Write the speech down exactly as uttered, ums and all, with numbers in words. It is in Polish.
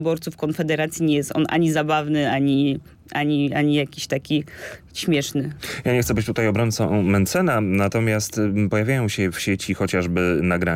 wyborców Konfederacji nie jest on ani zabawny, ani, ani, ani jakiś taki śmieszny. Ja nie chcę być tutaj obrońcą Mentzena, natomiast pojawiają się w sieci chociażby nagrania